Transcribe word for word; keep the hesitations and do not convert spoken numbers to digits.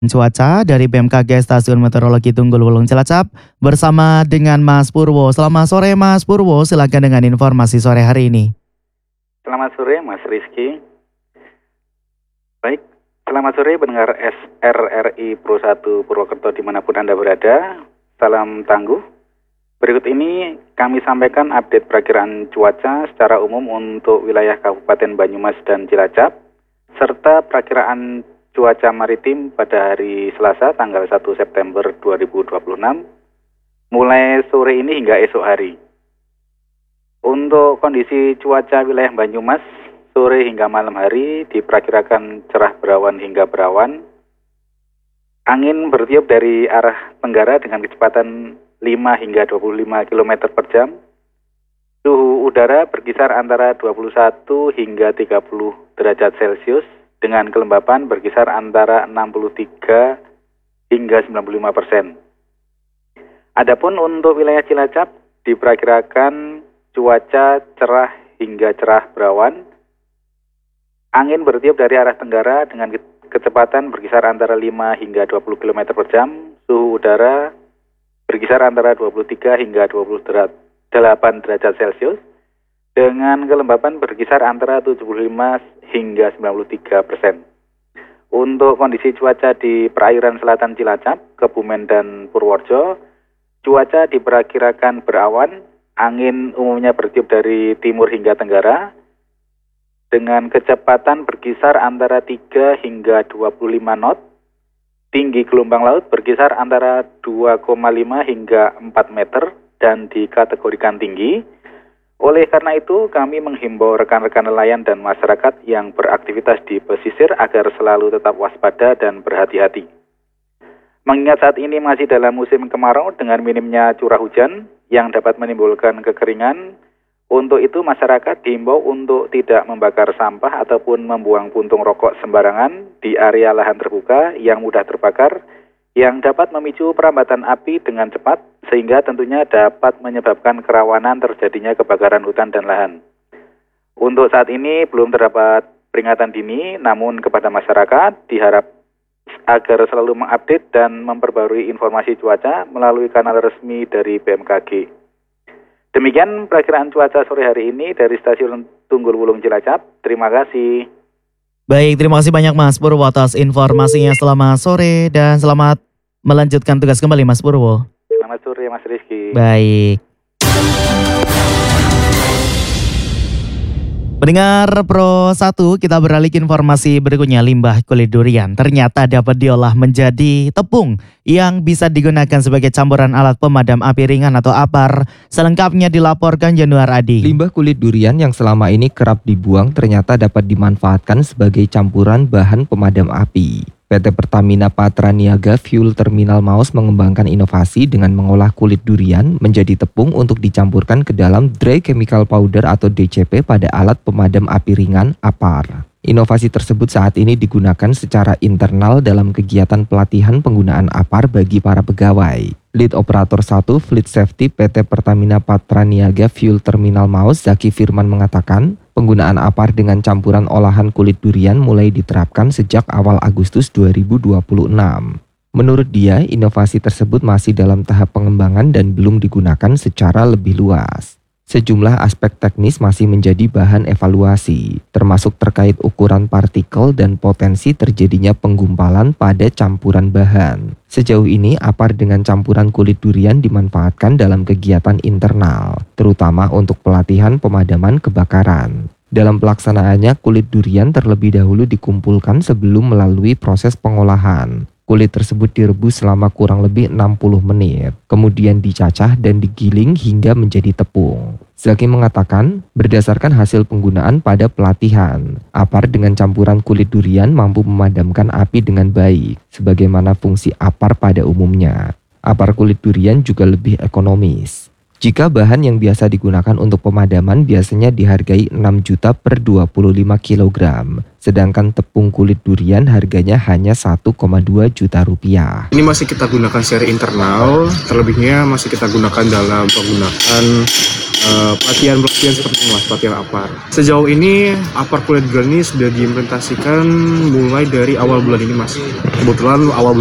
Cuaca dari B M K G Stasiun Meteorologi Tunggul Wulung Cilacap bersama dengan Mas Purwo. Selamat sore Mas Purwo, silakan dengan informasi sore hari ini. Selamat sore Mas Rizky. Baik, selamat sore pendengar S R R I Pro satu Purwokerto dimanapun Anda berada. Salam tangguh. Berikut ini kami sampaikan update perakiraan cuaca secara umum untuk wilayah Kabupaten Banyumas dan Cilacap, serta perakiraan cuaca maritim pada hari Selasa tanggal satu September dua ribu dua puluh enam mulai sore ini hingga esok hari. Untuk kondisi cuaca wilayah Banyumas sore hingga malam hari diperkirakan cerah berawan hingga berawan. Angin bertiup dari arah tenggara dengan kecepatan lima hingga dua puluh lima kilometer per jam. Suhu udara berkisar antara dua puluh satu hingga tiga puluh derajat Celcius dengan kelembapan berkisar antara enam puluh tiga hingga sembilan puluh lima persen. Adapun untuk wilayah Cilacap diperkirakan cuaca cerah hingga cerah berawan. Angin bertiup dari arah tenggara dengan kecepatan berkisar antara lima hingga dua puluh kilometer per jam. Suhu udara berkisar antara dua puluh tiga hingga dua puluh delapan derajat Celcius dengan kelembapan berkisar antara tujuh puluh lima hingga sembilan puluh tiga persen. Untuk kondisi cuaca di perairan selatan Cilacap, Kebumen dan Purworejo, cuaca diperkirakan berawan, angin umumnya bertiup dari timur hingga tenggara dengan kecepatan berkisar antara tiga hingga dua puluh lima knot. Tinggi gelombang laut berkisar antara dua koma lima hingga empat meter dan dikategorikan tinggi. Oleh karena itu, kami menghimbau rekan-rekan nelayan dan masyarakat yang beraktivitas di pesisir agar selalu tetap waspada dan berhati-hati. Mengingat saat ini masih dalam musim kemarau dengan minimnya curah hujan yang dapat menimbulkan kekeringan, untuk itu masyarakat dihimbau untuk tidak membakar sampah ataupun membuang puntung rokok sembarangan di area lahan terbuka yang mudah terbakar, yang dapat memicu perambatan api dengan cepat sehingga tentunya dapat menyebabkan kerawanan terjadinya kebakaran hutan dan lahan. Untuk saat ini belum terdapat peringatan dini, namun kepada masyarakat diharap agar selalu mengupdate dan memperbarui informasi cuaca melalui kanal resmi dari B M K G. Demikian perakiraan cuaca sore hari ini dari Stasiun Tunggul Wulung Cilacap. Terima kasih. Baik, terima kasih banyak Mas Purwo atas informasinya. Selamat sore dan selamat melanjutkan tugas kembali Mas Purwo. Selamat sore Mas Rizky. Baik. Pendengar Pro satu, kita beralih ke informasi berikutnya. Limbah kulit durian ternyata dapat diolah menjadi tepung yang bisa digunakan sebagai campuran alat pemadam api ringan atau A P A R. Selengkapnya dilaporkan Januar Adi. Limbah kulit durian yang selama ini kerap dibuang ternyata dapat dimanfaatkan sebagai campuran bahan pemadam api. P T Pertamina Patraniaga Fuel Terminal Maus mengembangkan inovasi dengan mengolah kulit durian menjadi tepung untuk dicampurkan ke dalam dry chemical powder atau D C P pada alat pemadam api ringan A P A R. Inovasi tersebut saat ini digunakan secara internal dalam kegiatan pelatihan penggunaan A P A R bagi para pegawai. Lead Operator satu Fleet Safety P T Pertamina Patraniaga Fuel Terminal Maus, Zaki Firman mengatakan, penggunaan A P A R dengan campuran olahan kulit durian mulai diterapkan sejak awal Agustus dua ribu dua puluh enam. Menurut dia, inovasi tersebut masih dalam tahap pengembangan dan belum digunakan secara lebih luas. Sejumlah aspek teknis masih menjadi bahan evaluasi, termasuk terkait ukuran partikel dan potensi terjadinya penggumpalan pada campuran bahan. Sejauh ini, A P A R dengan campuran kulit durian dimanfaatkan dalam kegiatan internal, terutama untuk pelatihan pemadaman kebakaran. Dalam pelaksanaannya, kulit durian terlebih dahulu dikumpulkan sebelum melalui proses pengolahan. Kulit tersebut direbus selama kurang lebih enam puluh menit, kemudian dicacah dan digiling hingga menjadi tepung. Zaki mengatakan, berdasarkan hasil penggunaan pada pelatihan, A P A R dengan campuran kulit durian mampu memadamkan api dengan baik, sebagaimana fungsi A P A R pada umumnya. A P A R kulit durian juga lebih ekonomis. Jika bahan yang biasa digunakan untuk pemadaman biasanya dihargai enam juta per dua puluh lima kilogram, sedangkan tepung kulit durian harganya hanya satu koma dua juta rupiah. Ini masih kita gunakan seri internal, terlebihnya masih kita gunakan dalam penggunaan uh, pelatihan-pelatihan seperti ini, Mas, pelatihan apar. Sejauh ini apar kulit durian ini sudah diimplementasikan mulai dari awal bulan ini, Mas. Kebetulan awal bulan